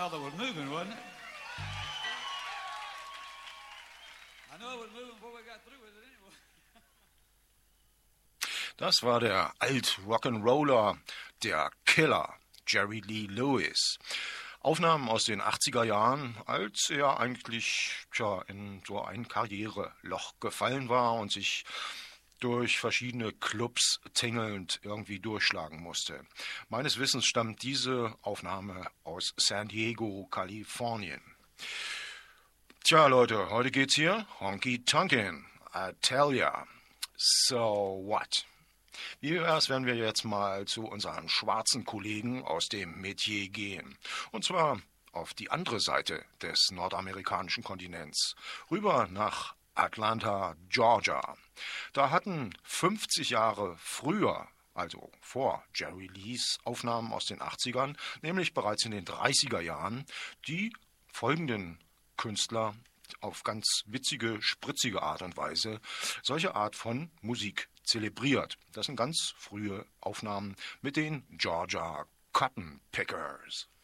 mother was moving, wasn't it? I know it was moving before we got through with it anyway. Das war der Alt-Rock'n'Roller, der Killer, Jerry Lee Lewis. Aufnahmen aus den 80er Jahren, als er eigentlich in so ein Karriereloch gefallen war und sich durch verschiedene Clubs tingelnd irgendwie durchschlagen musste. Meines Wissens stammt diese Aufnahme aus San Diego, Kalifornien. Tja, Leute, heute geht's hier Honky Tonkin, I tell ya. So what? Wie wär's, wenn wir jetzt mal zu unseren schwarzen Kollegen aus dem Metier gehen? Und zwar auf die andere Seite des nordamerikanischen Kontinents, rüber nach Atlanta, Georgia. Da hatten 50 Jahre früher, also vor Jerry Lees Aufnahmen aus den 80ern, nämlich bereits in den 30er Jahren, die folgenden Künstler auf ganz witzige, spritzige Art und Weise solche Art von Musik zelebriert. Das sind ganz frühe Aufnahmen mit den Georgia Cotton Pickers.